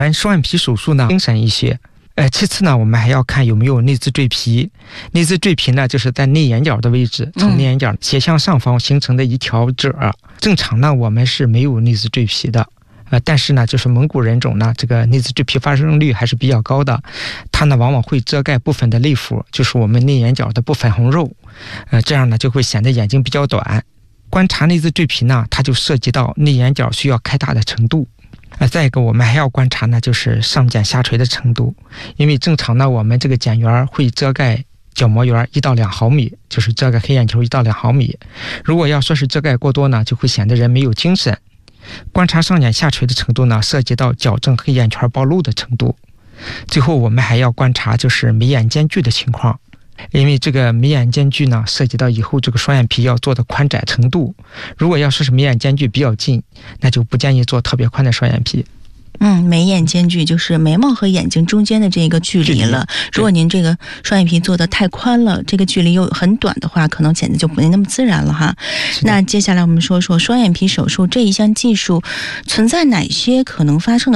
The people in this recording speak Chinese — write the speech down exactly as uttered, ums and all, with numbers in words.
双眼皮手术呢精神一些。呃，其次呢，我们还要看有没有内眦赘皮。内眦赘皮呢，就是在内眼角的位置，从内眼角斜向上方形成的一条褶。嗯、正常呢，我们是没有内眦赘皮的。呃，但是呢，就是蒙古人种呢，这个内眦赘皮发生率还是比较高的。它呢，往往会遮盖部分的泪肤，就是我们内眼角的部分红肉。呃，这样呢，就会显得眼睛比较短。观察内眦赘皮呢，它就涉及到内眼角需要开大的程度。呃，再一个，我们还要观察呢，就是上睑下垂的程度，因为正常呢，我们这个睑缘会遮盖角膜缘一到两毫米，就是遮盖黑眼球一到两毫米。如果要说是遮盖过多呢，就会显得人没有精神。观察上睑下垂的程度呢，涉及到矫正黑眼圈暴露的程度。最后，我们还要观察就是眉眼间距的情况。因为这个眉眼间距呢，涉及到以后这个双眼皮要做的宽窄程度。如果要说是眉眼间距比较近，那就不建议做特别宽的双眼皮。 嗯，眉眼间距就是眉毛和眼睛中间的这个距离了。如果您这个双眼皮做的太宽了，这个距离又很短的话，可能显得就不那么自然了哈。那接下来我们说说双眼皮手术这一项技术存在哪些可能发生的